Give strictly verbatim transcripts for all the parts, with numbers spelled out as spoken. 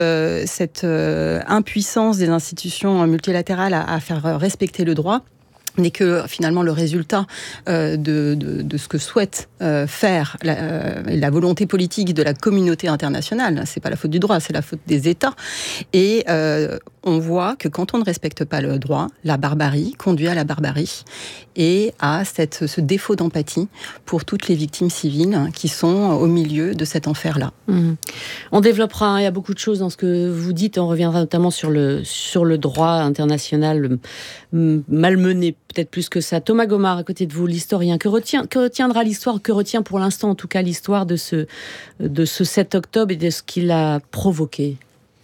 euh, cette euh, impuissance des institutions multilatérales à, à faire respecter le droit n'est que finalement le résultat euh, de, de, de ce que souhaite euh, faire la, euh, la volonté politique de la communauté internationale. C'est pas la faute du droit, c'est la faute des États. Et euh, on voit que quand on ne respecte pas le droit, la barbarie conduit à la barbarie et à cette, ce défaut d'empathie pour toutes les victimes civiles qui sont au milieu de cet enfer-là. Mmh. On développera, il y a beaucoup de choses dans ce que vous dites, on reviendra notamment sur le, sur le droit international malmené, peut-être plus que ça. Thomas Gomard, à côté de vous, l'historien, que, retient, que retiendra l'histoire, que retient pour l'instant en tout cas l'histoire de ce, de ce sept octobre et de ce qu'il a provoqué?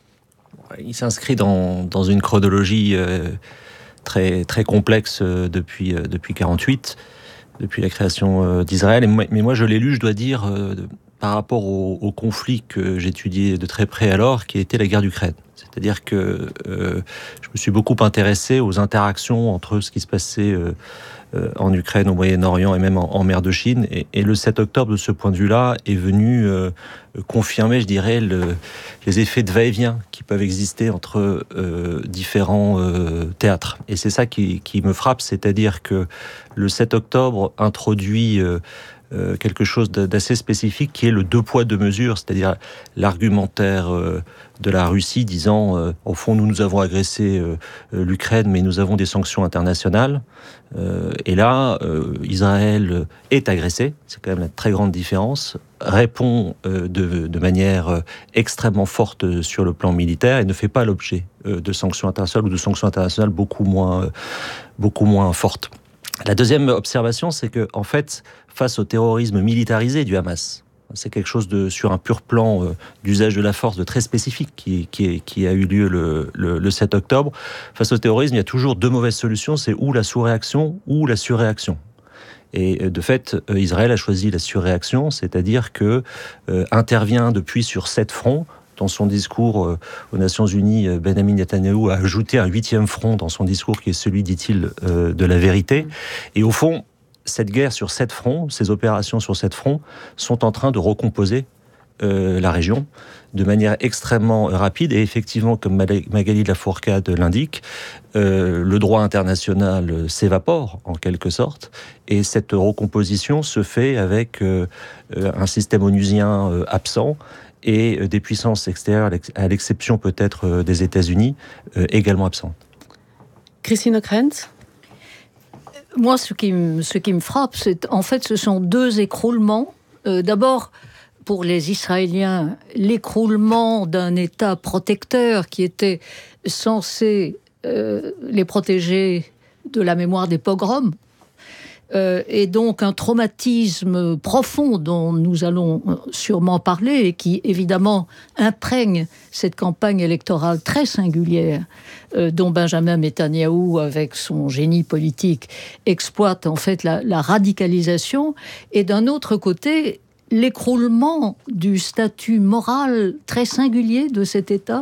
Il s'inscrit dans, dans une chronologie euh, très, très complexe euh, depuis, euh, depuis quarante-huit, depuis la création euh, d'Israël. Et moi, mais moi, je l'ai lu, je dois dire, euh, de, par rapport au, au conflit que j'étudiais de très près alors, qui était la guerre d'Ukraine. C'est-à-dire que euh, je me suis beaucoup intéressé aux interactions entre ce qui se passait euh, euh, en Ukraine, au Moyen-Orient et même en, en mer de Chine. Et, et le sept octobre, de ce point de vue-là, est venu euh, confirmer, je dirais, le, les effets de va-et-vient qui peuvent exister entre euh, différents euh, théâtres. Et c'est ça qui, qui me frappe, c'est-à-dire que le sept octobre introduit euh, euh, quelque chose d'assez spécifique qui est le deux poids, deux mesures, c'est-à-dire l'argumentaire euh, de la Russie disant euh, au fond nous nous avons agressé euh, l'Ukraine mais nous avons des sanctions internationales euh, et là euh, Israël est agressé, c'est quand même la très grande différence, répond euh, de, de manière euh, extrêmement forte sur le plan militaire et ne fait pas l'objet euh, de sanctions internationales ou de sanctions internationales beaucoup moins, euh, beaucoup moins fortes. La deuxième observation, c'est que en fait, face au terrorisme militarisé du Hamas, c'est quelque chose de, sur un pur plan euh, d'usage de la force de très spécifique qui, qui, qui a eu lieu le, le, le sept octobre. Face au terrorisme, il y a toujours deux mauvaises solutions, c'est ou la sous-réaction ou la surréaction. Et de fait, Israël a choisi la surréaction, c'est-à-dire que euh, intervient depuis sur sept fronts. Dans son discours euh, aux Nations Unies, Benjamin Netanyahou a ajouté un huitième front dans son discours qui est celui, dit-il, euh, de la vérité. Et au fond, cette guerre sur sept fronts, ces opérations sur sept fronts, sont en train de recomposer euh, la région de manière extrêmement rapide. Et effectivement, comme Magali de la Fourcade l'indique, euh, le droit international s'évapore en quelque sorte. Et cette recomposition se fait avec euh, un système onusien euh, absent et des puissances extérieures, à l'exception peut-être des États-Unis, euh, également absentes. Christine Ockrent ? Moi, ce qui, me, ce qui me frappe, c'est en fait, ce sont deux écroulements. Euh, d'abord, pour les Israéliens, l'écroulement d'un État protecteur qui était censé euh, les protéger de la mémoire des pogroms, euh, et donc un traumatisme profond dont nous allons sûrement parler et qui, évidemment, imprègne cette campagne électorale très singulière euh, dont Benjamin Netanyahou, avec son génie politique, exploite en fait la, la radicalisation. Et d'un autre côté, l'écroulement du statut moral très singulier de cet État,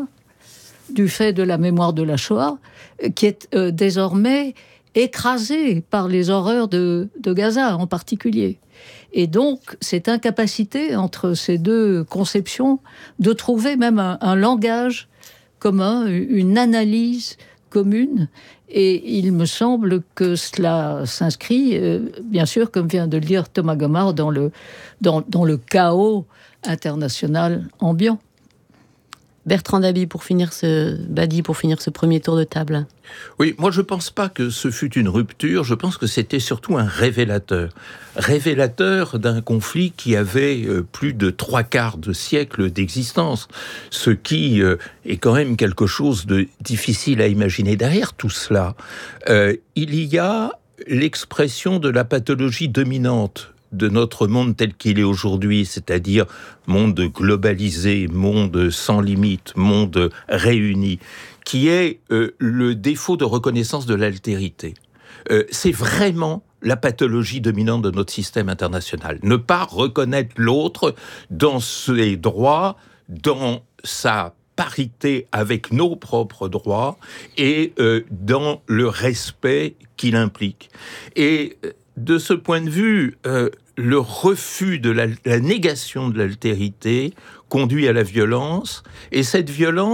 du fait de la mémoire de la Shoah, qui est euh, désormais écrasé par les horreurs de, de Gaza en particulier. Et donc, cette incapacité entre ces deux conceptions de trouver même un, un langage commun, une analyse commune. Et il me semble que cela s'inscrit, euh, bien sûr, comme vient de le dire Thomas Gomard, dans le, dans, dans le chaos international ambiant. Bertrand Dabi, pour finir ce Badi, pour finir ce premier tour de table. Oui, moi je pense pas que ce fut une rupture, je pense que c'était surtout un révélateur. Révélateur d'un conflit qui avait euh, plus de trois quarts de siècle d'existence, ce qui euh, est quand même quelque chose de difficile à imaginer. Derrière tout cela, euh, il y a l'expression de la pathologie dominante de notre monde tel qu'il est aujourd'hui, c'est-à-dire monde globalisé, monde sans limite, monde réuni, qui est euh, le défaut de reconnaissance de l'altérité. Euh, c'est vraiment la pathologie dominante de notre système international. Ne pas reconnaître l'autre dans ses droits, dans sa parité avec nos propres droits et euh, dans le respect qu'il implique. Et de ce point de vue, euh, le refus de la, la négation de l'altérité conduit à la violence, et cette violence